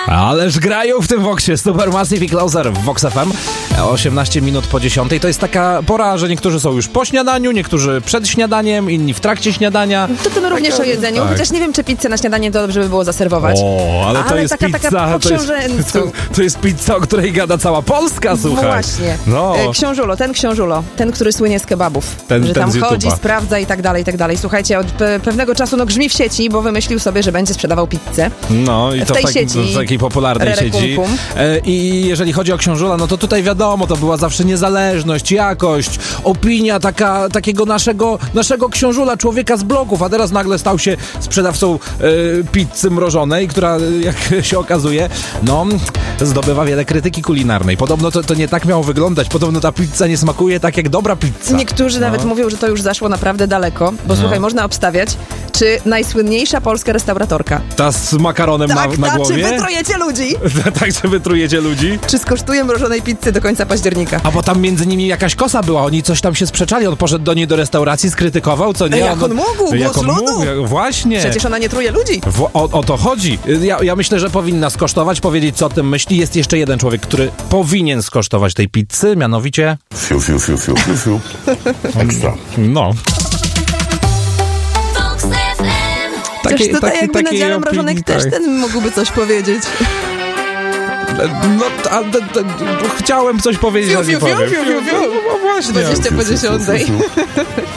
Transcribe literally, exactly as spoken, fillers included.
Ależ grają w tym Voxie Supermassive i Closer w Vox F M. osiemnaście minut po dziesiątej. To jest taka pora, że niektórzy są już po śniadaniu, niektórzy przed śniadaniem, inni w trakcie śniadania. To to my również taka, o jedzeniu, tak. Chociaż nie wiem, czy pizzę na śniadanie to dobrze by było zaserwować. O, ale to ale jest taka, pizza, taka to, jest, to, to jest pizza, o której gada cała Polska, słuchaj. No właśnie. No. Książulo, ten książulo, ten, który słynie z kebabów. Ten, że ten tam chodzi, sprawdza i tak dalej, i tak dalej. Słuchajcie, od pe- pewnego czasu no grzmi w sieci, bo wymyślił sobie, że będzie sprzedawał pizzę. No i to w, tej tak, sieci, w takiej popularnej sieci. E, I jeżeli chodzi o książula, no to tutaj wiadomo, to była zawsze niezależność, jakość, opinia taka, takiego naszego, naszego książula, człowieka z bloków, a teraz nagle stał się sprzedawcą e, pizzy mrożonej, która, jak się okazuje, no, zdobywa wiele krytyki kulinarnej. Podobno to, to nie tak miało wyglądać, podobno ta pizza nie smakuje tak jak dobra pizza. Niektórzy no. nawet mówią, że to już zaszło naprawdę daleko, bo no. słuchaj, można obstawiać, czy najsłynniejsza polska restauratorka. Ta z makaronem tak, na, na ta, głowie? Czy wytrujecie ludzi? tak, czy wytrujecie ludzi? Czy skosztuje mrożonej pizzy do końca października? A bo tam między nimi jakaś kosa była, oni coś tam się sprzeczali, on poszedł do niej do restauracji, skrytykował, co nie? Jak on, on mógł, jak głos on ludu. Mógł, właśnie. Przecież ona nie truje ludzi. W, o, o to chodzi. Ja, ja myślę, że powinna skosztować, powiedzieć, co o tym myśli. Jest jeszcze jeden człowiek, który powinien skosztować tej pizzy, mianowicie... Fiu, fiu, fiu, fiu, fiu, fiu. Ekstra. No. Takie, Też tutaj taki, jakby taki na dziale mrożonek też ten mógłby coś powiedzieć. No, a, a, a, chciałem coś powiedzieć, fiu, ale nie fiu, powiem. Fiu, fiu, fiu, fiu. No właśnie. dwadzieścia po dziesiątej.